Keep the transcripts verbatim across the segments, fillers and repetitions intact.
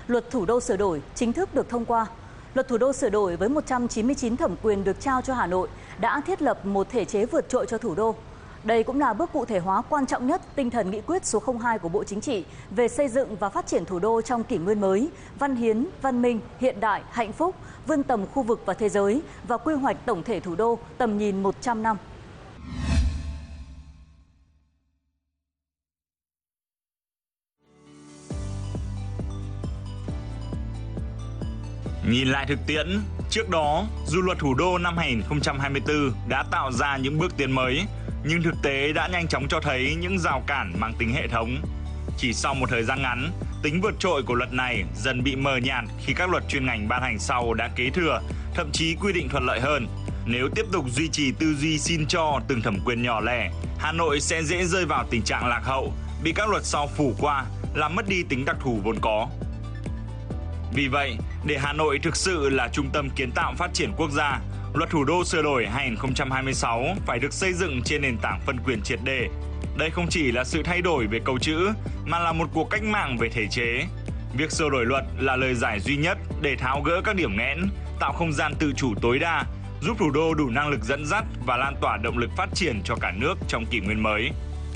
Luật Thủ đô sửa đổi chính thức được thông qua. Luật Thủ đô sửa đổi với một trăm chín mươi chín thẩm quyền được trao cho Hà Nội đã thiết lập một thể chế vượt trội cho thủ đô. Đây cũng là bước cụ thể hóa quan trọng nhất tinh thần nghị quyết số không hai của Bộ Chính trị về xây dựng và phát triển thủ đô trong kỷ nguyên mới, văn hiến, văn minh, hiện đại, hạnh phúc, vươn tầm khu vực và thế giới và quy hoạch tổng thể thủ đô tầm nhìn một trăm năm. Nhìn lại thực tiễn, trước đó, dù luật thủ đô năm hai nghìn không trăm hai mươi tư đã tạo ra những bước tiến mới, nhưng thực tế đã nhanh chóng cho thấy những rào cản mang tính hệ thống. Chỉ sau một thời gian ngắn, tính vượt trội của luật này dần bị mờ nhạt khi các luật chuyên ngành ban hành sau đã kế thừa, thậm chí quy định thuận lợi hơn. Nếu tiếp tục duy trì tư duy xin cho từng thẩm quyền nhỏ lẻ, Hà Nội sẽ dễ rơi vào tình trạng lạc hậu, bị các luật sau phủ qua, làm mất đi tính đặc thù vốn có. Vì vậy, để Hà Nội thực sự là trung tâm kiến tạo phát triển quốc gia, Luật Thủ đô sửa đổi hai nghìn không trăm hai mươi sáu phải được xây dựng trên nền tảng phân quyền triệt để. Đây không chỉ là sự thay đổi về câu chữ, mà là một cuộc cách mạng về thể chế. Việc sửa đổi luật là lời giải duy nhất để tháo gỡ các điểm nghẽn, tạo không gian tự chủ tối đa, giúp thủ đô đủ năng lực dẫn dắt và lan tỏa động lực phát triển cho cả nước trong kỷ nguyên mới.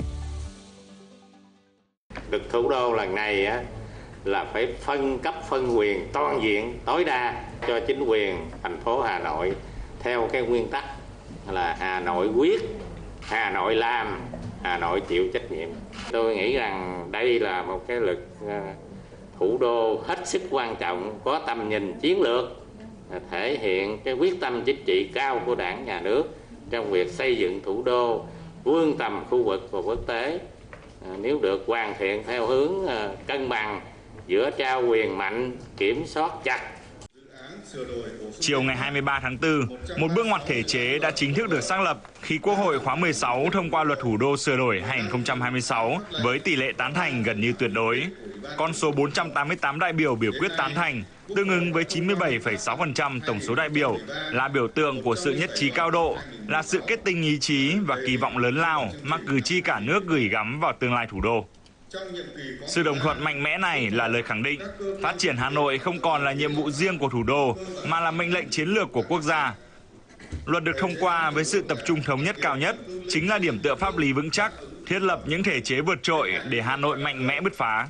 Luật thủ đô lần này á, là phải phân cấp phân quyền toàn diện tối đa cho chính quyền thành phố Hà Nội theo cái nguyên tắc là Hà Nội quyết, Hà Nội làm, Hà Nội chịu trách nhiệm. Tôi nghĩ rằng đây là một cái luật thủ đô hết sức quan trọng, có tầm nhìn chiến lược, thể hiện cái quyết tâm chính trị cao của Đảng, Nhà nước trong việc xây dựng thủ đô vươn tầm khu vực và quốc tế. Nếu được hoàn thiện theo hướng cân bằng giữa trao quyền mạnh, kiểm soát chặt. Chiều ngày hai mươi ba tháng tư, một bước ngoặt thể chế đã chính thức được xác lập khi Quốc hội khóa mười sáu thông qua Luật Thủ đô sửa đổi hai nghìn không trăm hai mươi sáu với tỷ lệ tán thành gần như tuyệt đối. Con số bốn trăm tám mươi tám đại biểu biểu quyết tán thành, tương ứng với chín mươi bảy phẩy sáu phần trăm tổng số đại biểu, là biểu tượng của sự nhất trí cao độ, là sự kết tinh ý chí và kỳ vọng lớn lao mà cử tri cả nước gửi gắm vào tương lai thủ đô. Sự đồng thuận mạnh mẽ này là lời khẳng định phát triển Hà Nội không còn là nhiệm vụ riêng của thủ đô mà là mệnh lệnh chiến lược của quốc gia. Luật được thông qua với sự tập trung thống nhất cao nhất chính là điểm tựa pháp lý vững chắc, thiết lập những thể chế vượt trội để Hà Nội mạnh mẽ bứt phá.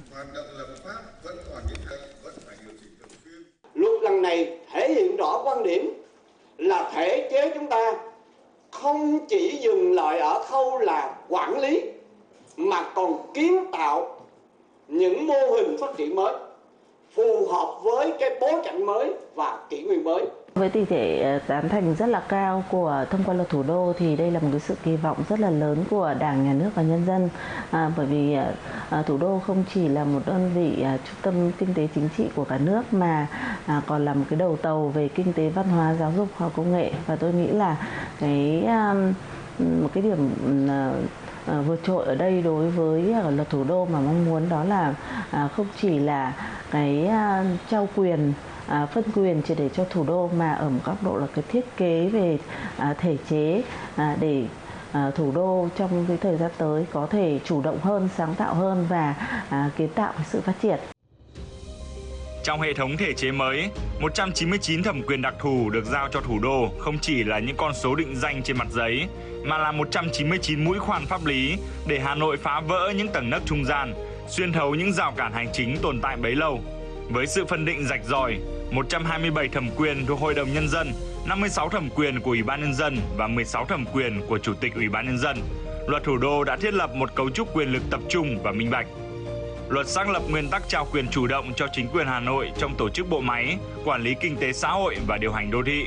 Luật lần này thể hiện rõ quan điểm là thể chế chúng ta không chỉ dừng lại ở khâu là quản lý mà còn kiến tạo những mô hình phát triển mới phù hợp với cái bối cảnh mới và kỷ nguyên mới. Với tỷ lệ tán thành rất là cao của thông qua luật thủ đô thì đây là một cái sự kỳ vọng rất là lớn của Đảng, Nhà nước và nhân dân, à, bởi vì à, thủ đô không chỉ là một đơn vị à, trung tâm kinh tế chính trị của cả nước mà à, còn là một cái đầu tàu về kinh tế, văn hóa, giáo dục, khoa học công nghệ, và tôi nghĩ là cái à, một cái điểm à, À, vượt trội ở đây đối với à, luật thủ đô mà mong muốn đó là à, không chỉ là cái à, trao quyền, à, phân quyền chỉ để cho thủ đô, mà ở một góc độ là cái thiết kế về à, thể chế à, để à, thủ đô trong cái thời gian tới có thể chủ động hơn, sáng tạo hơn và à, kiến tạo cái sự phát triển. Trong hệ thống thể chế mới, một trăm chín mươi chín thẩm quyền đặc thù được giao cho thủ đô không chỉ là những con số định danh trên mặt giấy, mà là một trăm chín mươi chín mũi khoan pháp lý để Hà Nội phá vỡ những tầng nấc trung gian, xuyên thấu những rào cản hành chính tồn tại bấy lâu. Với sự phân định rạch ròi, một trăm hai mươi bảy thẩm quyền thuộc Hội đồng Nhân dân, năm mươi sáu thẩm quyền của Ủy ban Nhân dân và mười sáu thẩm quyền của Chủ tịch Ủy ban Nhân dân, Luật Thủ đô đã thiết lập một cấu trúc quyền lực tập trung và minh bạch. Luật xác lập nguyên tắc trao quyền chủ động cho chính quyền Hà Nội trong tổ chức bộ máy, quản lý kinh tế xã hội và điều hành đô thị.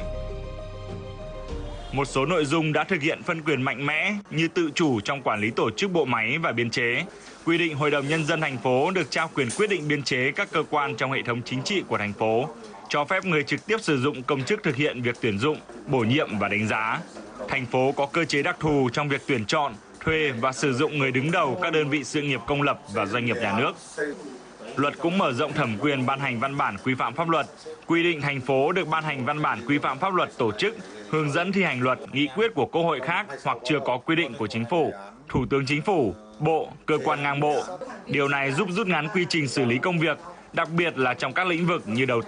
Một số nội dung đã thực hiện phân quyền mạnh mẽ như tự chủ trong quản lý tổ chức bộ máy và biên chế, quy định Hội đồng Nhân dân thành phố được trao quyền quyết định biên chế các cơ quan trong hệ thống chính trị của thành phố, cho phép người trực tiếp sử dụng công chức thực hiện việc tuyển dụng, bổ nhiệm và đánh giá. Thành phố có cơ chế đặc thù trong việc tuyển chọn, thuê và sử dụng người đứng đầu các đơn vị sự nghiệp công lập và doanh nghiệp nhà nước. Luật cũng mở rộng thẩm quyền ban hành văn bản quy phạm pháp luật, quy định thành phố được ban hành văn bản quy phạm pháp luật tổ chức, hướng dẫn thi hành luật, nghị quyết của Quốc hội khác hoặc chưa có quy định của Chính phủ, Thủ tướng Chính phủ, Bộ, cơ quan ngang bộ. Điều này giúp rút ngắn quy trình xử lý công việc, đặc biệt là trong các lĩnh vực như đầu